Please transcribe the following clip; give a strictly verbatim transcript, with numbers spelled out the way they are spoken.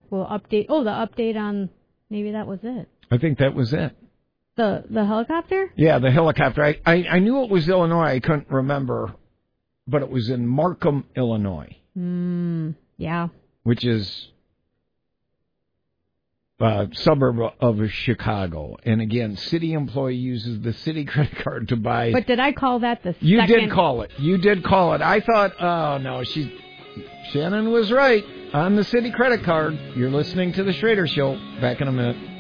We'll update. Oh, the update on, maybe that was it. I think that was it. The the helicopter? Yeah, the helicopter. I, I, I knew it was Illinois. I couldn't remember, but it was in Markham, Illinois. Mm, yeah. Which is a suburb of Chicago. And again, city employee uses the city credit card to buy. But did I call that the You second? did call it. You did call it. I thought, oh, no, she, Shannon was right on the city credit card. You're listening to The Schrader Show. Back in a minute.